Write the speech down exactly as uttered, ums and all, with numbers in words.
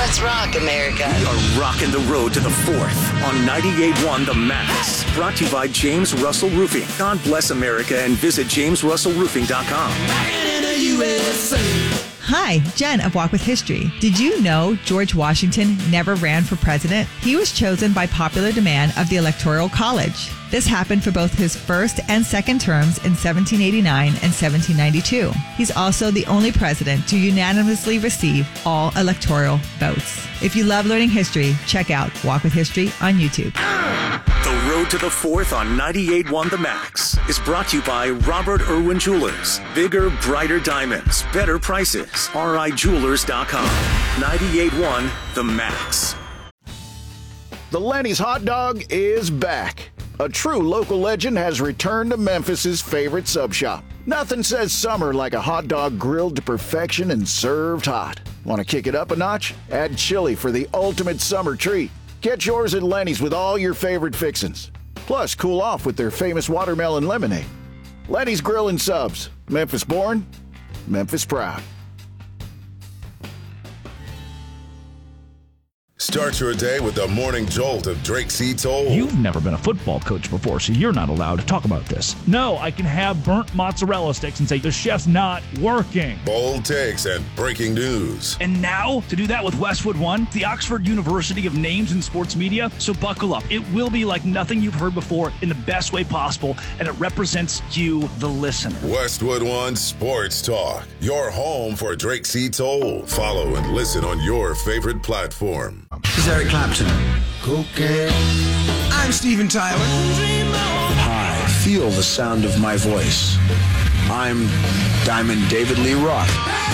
Let's rock, America. We are rocking the road to the fourth on ninety-eight point one The Max. Brought to you by James Russell Roofing. God bless America and visit james russell roofing dot com. Hi, Jen of Walk with History. Did you know George Washington never ran for president? He was chosen by popular demand of the Electoral College. This happened for both his first and second terms in seventeen eighty-nine and seventeen ninety-two. He's also the only president to unanimously receive all electoral votes. If you love learning history, check out Walk with History on YouTube. The road to the fourth on ninety-eight point one The Max is brought to you by Robert Irwin Jewelers. Bigger, brighter diamonds, better prices. R I jewelers dot com. ninety-eight point one The Max. The Lenny's hot dog is back. A true local legend has returned to Memphis's favorite sub shop. Nothing says summer like a hot dog grilled to perfection and served hot. Want to kick it up a notch? Add chili for the ultimate summer treat. Get yours at Lenny's with all your favorite fixins'. Plus, cool off with their famous watermelon lemonade. Lenny's Grill and Subs. Memphis born, Memphis proud. Start your day with the morning jolt of Drake C. Toll. You've never been a football coach before, so you're not allowed to talk about this. No, I can have burnt mozzarella sticks and say the chef's not working. Bold takes and breaking news. And now, to do that with Westwood One, the Oxford University of names in sports media. So buckle up. It will be like nothing you've heard before in the best way possible, and it represents you, the listener. Westwood One Sports Talk, your home for Drake C. Toll. Follow and listen on your favorite platform. This is Eric Clapton. Okay. I'm Steven Tyler. Hi, feel the sound of my voice. I'm Diamond David Lee Roth.